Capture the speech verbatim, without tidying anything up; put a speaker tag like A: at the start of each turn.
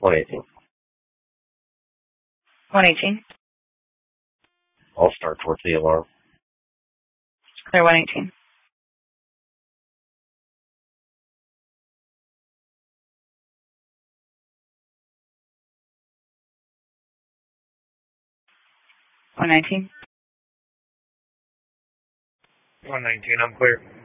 A: one eighteen.
B: one eighteen.
A: I'll start towards the alarm.
B: Clear one eighteen. one nineteen.
C: one nineteen, I'm clear.